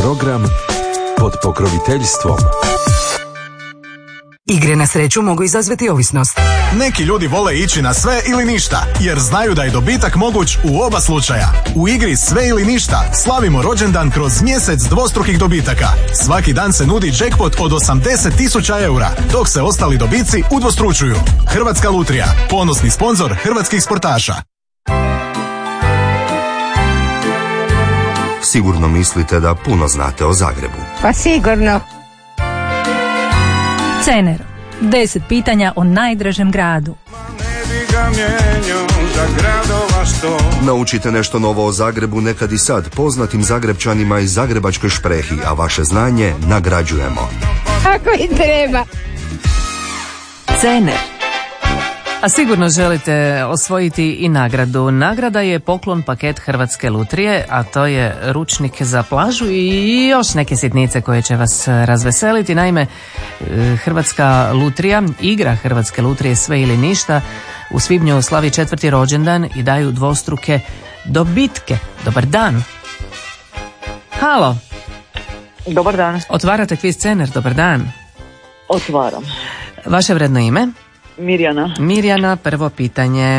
Program pod pokroviteljstvom. Igre na sreću mogu izazvati ovisnost. Neki ljudi vole ići na sve ili ništa, jer znaju da je dobitak moguć u oba slučaja. U igri Sve ili ništa slavimo rođendan kroz mjesec dvostrukih dobitaka. Svaki dan se nudi jackpot od 80.000 eura, dok se ostali dobici udvostručuju. Hrvatska lutrija, ponosni sponzor hrvatskih sportaša. Sigurno mislite da puno znate o Zagrebu. Pa sigurno. Cenero. 10 pitanja o najdražem gradu. Naučite nešto novo o Zagrebu nekad i sad poznatim Zagrebčanima iz Zagrebačkoj šprehi, a vaše znanje nagrađujemo. Ako i treba. Cener. A sigurno želite osvojiti i nagradu. Nagrada je poklon paket Hrvatske lutrije, a to je ručnik za plažu i još neke sitnice koje će vas razveseliti. Naime, Hrvatska lutrija, igra Hrvatske lutrije Sve ili ništa, u svibnju slavi 4. rođendan i daju dvostruke dobitke. Dobar dan. Halo. Dobar dan. Otvarate kviz Cener, dobar dan. Otvaram. Vaše vredno ime? Mirjana. Mirjana, prvo pitanje.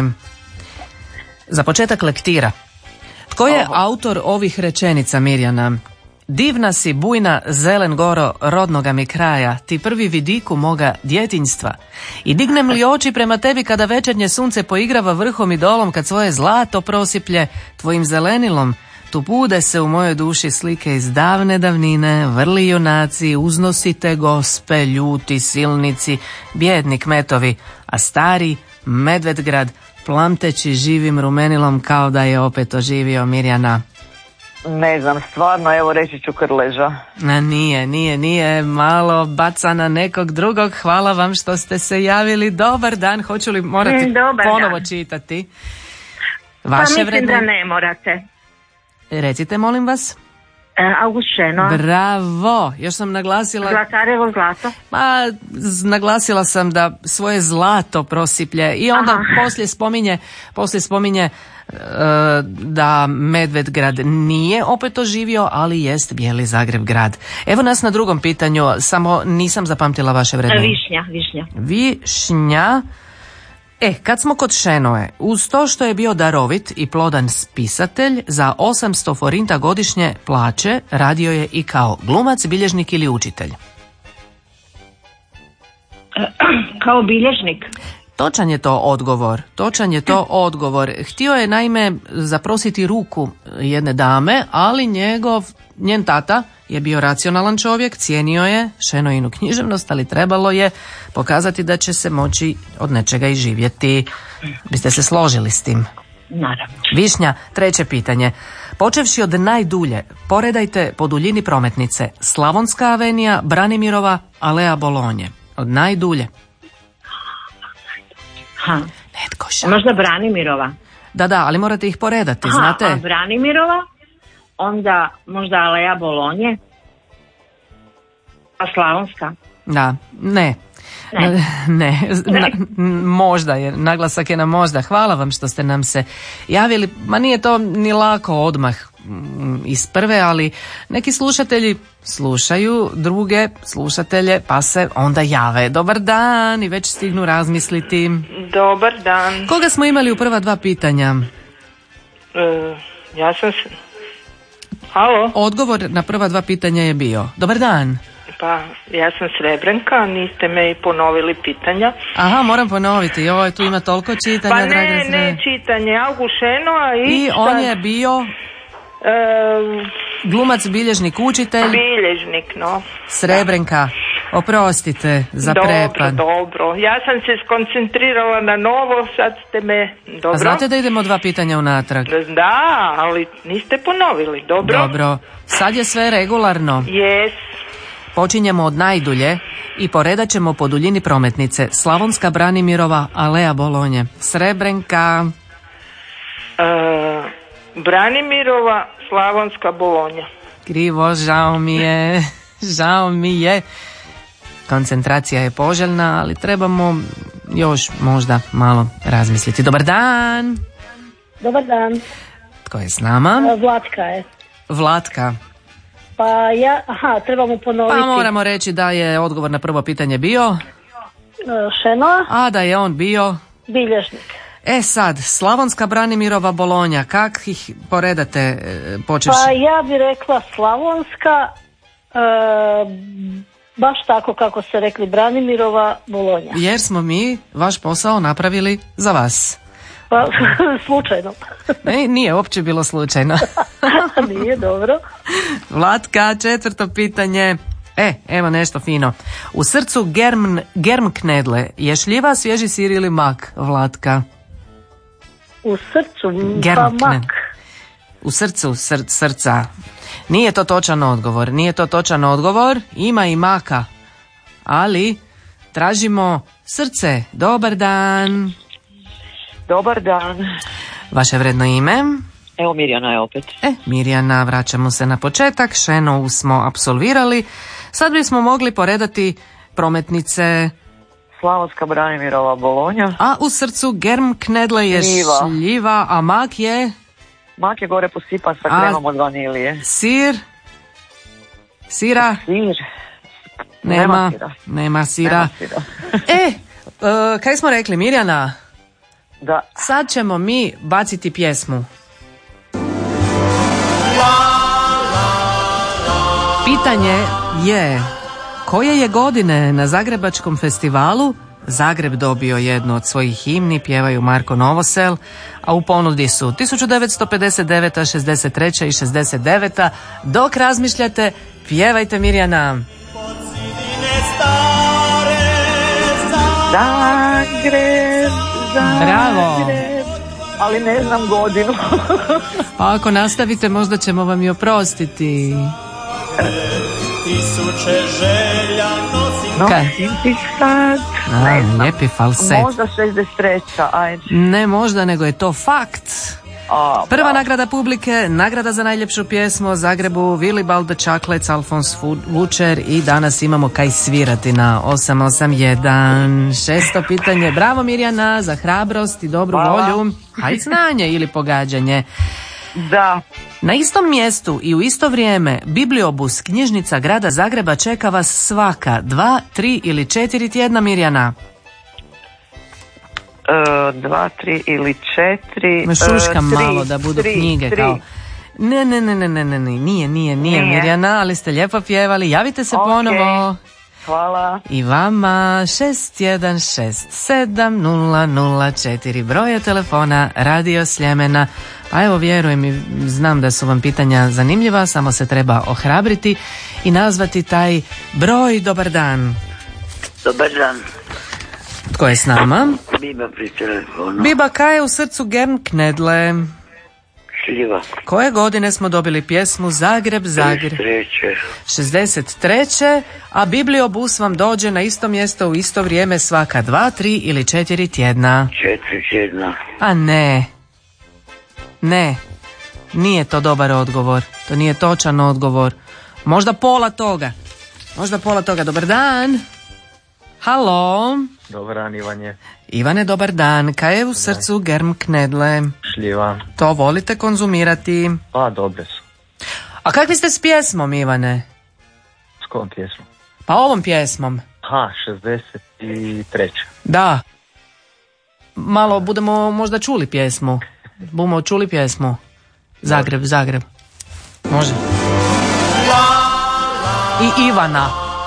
Za početak lektira. Tko je autor ovih rečenica, Mirjana? Divna si, bujna, zelen goro rodnoga mi kraja, ti prvi vidiku moga djetinjstva. I dignem li oči prema tebi kada večernje sunce poigrava vrhom i dolom, kad svoje zlato prosiplje tvojim zelenilom, tu bude se u mojoj duši slike iz davne davnine, vrli junaci, uznosite gospe, ljuti silnici, bjedni kmetovi, a stari Medvedgrad plamteći živim rumenilom kao da je opet oživio. Mirjana. Ne znam, stvarno, evo reći ću Krleža. Nije, malo baca na nekog drugog. Hvala vam što ste se javili. Dobar dan, hoću li morati ponovo čitati? Vaše mislim vredne... da ne morate. Recite, molim vas. August Šeno. Bravo, još sam naglasila... Zlatarevo zlato. Naglasila sam da svoje zlato prosiplje i onda poslije spominje da Medvedgrad nije opet oživio, ali jest bijeli Zagreb grad. Evo nas na drugom pitanju, samo nisam zapamtila vaše vredne. Višnja. Kad smo kod Šenoe, uz to što je bio darovit i plodan spisatelj, za 800 forinta godišnje plaće radio je i kao glumac, bilježnik ili učitelj. Kao bilježnik. Točan je to odgovor. Htio je naime zaprositi ruku jedne dame, ali njen tata je bio racionalan čovjek, cijenio je Šenoinu književnost, ali trebalo je pokazati da će se moći od nečega i živjeti. Biste se složili s tim? Naravno. Višnja, treće pitanje. Počevši od najdulje, poredajte po duljini prometnice Slavonska avenija, Branimirova, Alea Bolonje. Od najdulje. Netko Možda Branimirova. Da, ali morate ih poredati, znate? Branimirova, onda možda Alea Bolonje, a Slavonska. Da, ne. Možda je, naglasak je na možda. Hvala vam što ste nam se javili. Ma nije to ni lako odmah iz prve, ali neki slušatelji slušaju druge slušatelje pa se onda jave. Dobar dan i već stignu razmisliti. Dobar dan. Koga smo imali u prva dva pitanja? Ja sam... Halo? Odgovor na prva dva pitanja je bio. Dobar dan. Pa, ja sam Srebrenka, niste me i ponovili pitanja. Aha, moram ponoviti. Joj, tu ima toliko čitanja. Pa ne čitanje. August Šeno i on je bio... glumac, bilježnik, učitelj. Bilježnik, no. Srebrenka. Oprostite za prepad. Dobro. Ja sam se skoncentrirala na novo, sad ste me... Dobro. A znate da idemo dva pitanja unatrag? Da, ali niste ponovili. Dobro. Sad je sve regularno. Yes. Počinjemo od najdulje i poredat ćemo po duljini prometnice Slavonska, Branimirova, Alea Bolonje. Srebrenka. Branimirova, Slavonska, Bolonja. Krivo, žao mi je. Koncentracija je poželjna, ali trebamo još možda malo razmisliti. Dobar dan. Dobar dan. Tko je s nama? Vlatka je. Vlatka. Pa trebamo ponoviti. Pa moramo reći da je odgovor na prvo pitanje bio Šenoa, a da je on bio bilježnik. Sad, Slavonska Branimirova Bolonja, kak ih poredate počeš? Pa ja bi rekla Slavonska, baš tako kako ste rekli, Branimirova Bolonja. Jer smo mi vaš posao napravili za vas. Pa, slučajno. Ne, nije uopće bilo slučajno. Nije, dobro. Vlatka, četvrto pitanje. Evo nešto fino. U srcu germknedle je šljiva, svježi sir ili mak, Vlatka? U srcu, pa mak. U srcu, srca. Nije to točan odgovor. Ima i maka. Ali tražimo srce. Dobar dan. Dobar dan. Vaše vredno ime? Evo Mirjana je opet. Mirjana, vraćamo se na početak. Šenovu smo apsolvirali. Sad bismo mogli poredati prometnice. Slavonska Branimirova Bolonja. A u srcu germknedle je šljiva, a mak je? Mak je gore posipan sa kremom od vanilije. Sir? Sira? Sir. Nema sira. Kaj smo rekli, Mirjana? Da. Sad ćemo mi baciti pjesmu. Pitanje je, koje je godine na Zagrebačkom festivalu Zagreb dobio jednu od svojih himni, pjevaju Marko Novosel, a u ponudi su 1959, 63 i 69. Dok razmišljate, pjevajte, Mirjana. Zagreb. Bravo. Ali ne znam godinu. Pa ako nastavite, možda ćemo vam i oprostiti. Tisuće želja nosim ti sad. Lijepi falset. Možda 63. Ajde. Ne možda, nego je to fakt. Prva nagrada publike, nagrada za najljepšu pjesmu o Zagrebu, Willibald the Chocolates, Alfons Vučer, i danas imamo kaj svirati na 881. Šesto pitanje. Bravo, Mirjana, za hrabrost i dobru volju. Hajde, znanje ili pogađanje. Da. Na istom mjestu i u isto vrijeme Bibliobus, knjižnica grada Zagreba, čeka vas svaka 2, 3 ili 4 tjedna, Mirjana. 2, 3 ili 4. Me šuškam malo da budu knjige kao. Ne, nije Mirjana, ali ste lijepo pjevali. Javite se ponovo. Hvala. I vama 61670004 broje telefona Radio Sljemena. Pa evo, vjerujem i znam da su vam pitanja zanimljiva, samo se treba ohrabriti i nazvati taj broj. Dobar dan. Dobar dan. Tko je s nama? Biba pri telefonu. Biba, kaj je u srcu germknedle? Šljiva. Koje godine smo dobili pjesmu Zagreb? 63. A Bibliobus vam dođe na isto mjesto u isto vrijeme svaka 2, 3 ili 4 tjedna. 4 tjedna. A ne, nije to dobar odgovor. To nije točan odgovor. Možda pola toga. Dobar dan. Halo. Dobar dan, Ivane. Ivane, dobar dan. Kaj je u srcu germknedle? Šljiva. To volite konzumirati? Pa, dobre su. A kakvi ste s pjesmom, Ivane? S kojom pjesmom? Pa ovom pjesmom. 63. Da. Malo budemo možda čuli pjesmu. Bumo čuli pjesmu. Zagreb. Može. I Ivana.